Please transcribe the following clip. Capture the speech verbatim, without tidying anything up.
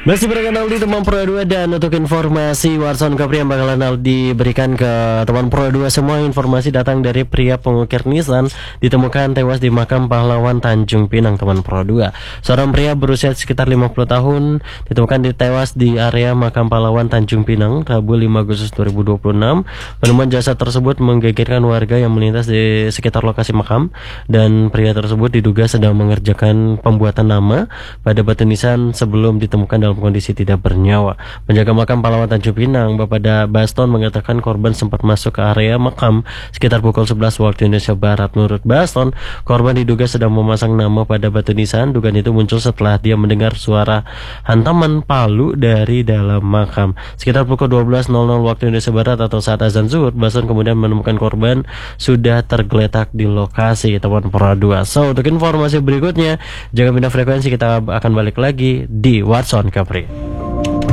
Masih berkenal di teman Pro dua, dan untuk informasi Warson Capri yang bakalan diberikan ke teman Pro dua semua, informasi datang dari pria pengukir Nissan ditemukan tewas di makam pahlawan Tanjung Pinang, teman Pro dua. Seorang pria berusia sekitar lima puluh tahun ditemukan di tewas di area makam pahlawan Tanjung Pinang Rabu lima Agustus dua ribu dua puluh enam. Penemuan jasad tersebut menggegerkan warga yang melintas di sekitar lokasi makam, dan pria tersebut diduga sedang mengerjakan pembuatan nama pada batu nisan sebelum ditemukan dalam kondisi tidak bernyawa. Penjaga makam pahlawan Tanjung Pinang, Bapak Baston, mengatakan korban sempat masuk ke area makam sekitar pukul sebelas waktu Indonesia Barat. Menurut Baston, korban diduga sedang memasang nama pada batu nisan. Dugaan itu muncul setelah dia mendengar suara hantaman palu dari dalam makam. Sekitar pukul dua belas waktu Indonesia Barat atau saat azan zuhur, Baston kemudian menemukan korban sudah tergeletak di lokasi, teman Pro dua. So, untuk informasi berikutnya jangan pindah frekuensi, kita akan balik lagi di Watson Capri.